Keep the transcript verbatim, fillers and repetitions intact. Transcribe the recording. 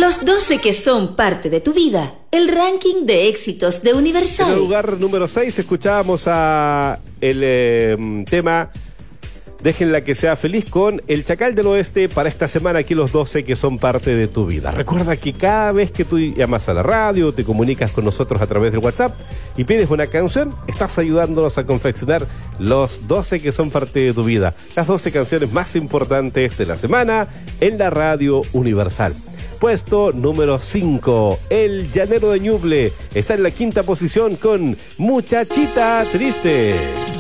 Los doce que son parte de tu vida. El ranking de éxitos de Universal. En el lugar número seis escuchábamos a el eh, tema Déjenla que sea feliz con El Chacal del Oeste para esta semana. Aquí los doce que son parte de tu vida. Recuerda que cada vez que tú llamas a la radio, te comunicas con nosotros a través del WhatsApp y pides una canción, estás ayudándonos a confeccionar los doce que son parte de tu vida. Las doce canciones más importantes de la semana en la radio Universal. Puesto número cinco, El Llanero de Ñuble está en la quinta posición con Muchachita Triste.